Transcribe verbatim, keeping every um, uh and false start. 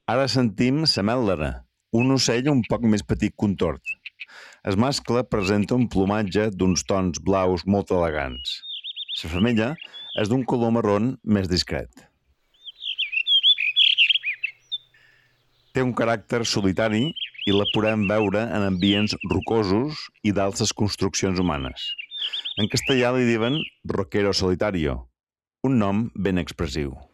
Ara sentim la mèldara, un ocell un poc més petit que un tord. El mascle presenta un plomatge d'uns tons blaus molt elegants. La femella és d'un color marró més discret. Té un caràcter solitari i la podem veure en ambients rocosos i d'altres construccions humanes. En castellà li diuen roquero solitario, un nom ben expressiu.